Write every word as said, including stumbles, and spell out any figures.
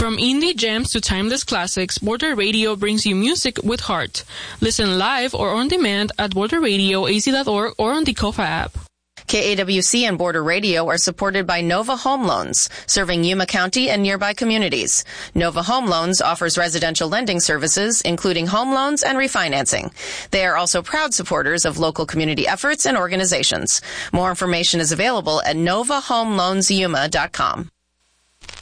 From indie gems to timeless classics, Border Radio brings you music with heart. Listen live or on demand at border radio a z dot org or on the Kofa app. K A W C and Border Radio are supported by Nova Home Loans, serving Yuma County and nearby communities. Nova Home Loans offers residential lending services, including home loans and refinancing. They are also proud supporters of local community efforts and organizations. More information is available at nova home loans yuma dot com.